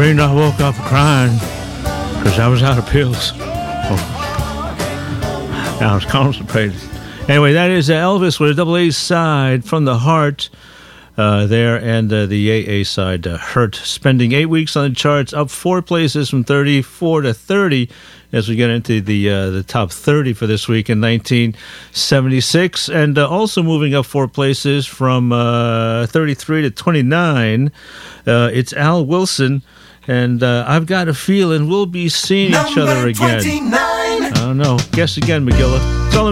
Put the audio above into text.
morning I woke up crying because I was out of pills. I was constipated. Anyway, that is Elvis with a double A side, From the Heart there, and the AA side, Hurt, spending 8 weeks on the charts, up 4 places from 34 to 30 as we get into the top 30 for this week in 1976, and also moving up 4 places from 33 to 29. It's Al Wilson, and I've got a feeling we'll be seeing each other again. 29. I don't know. Guess again, McGilla.